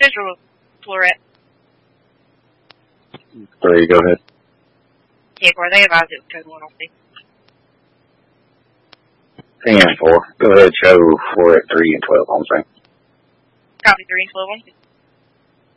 Central Florette. 3, go ahead. Yeah, Cora, they advised it was code 106. 10-4. Go ahead, show Florette 3 and 12 on the same. Copy 3 and 12 on 6.